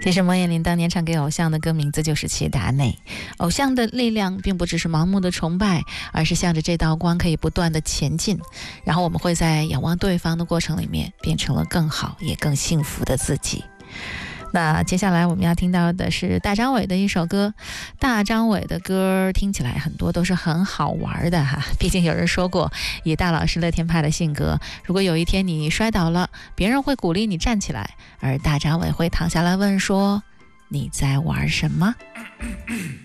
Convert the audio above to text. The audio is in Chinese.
其实摩耶林当年唱给偶像的歌名字就是齐达内。偶像的力量并不只是盲目的崇拜，而是向着这道光可以不断的前进，然后我们会在仰望对方的过程里面变成了更好也更幸福的自己。那接下来我们要听到的是大张伟的一首歌。大张伟的歌听起来很多都是很好玩的哈，毕竟有人说过，以大老师乐天派的性格，如果有一天你摔倒了，别人会鼓励你站起来，而大张伟会躺下来问说，你在玩什么？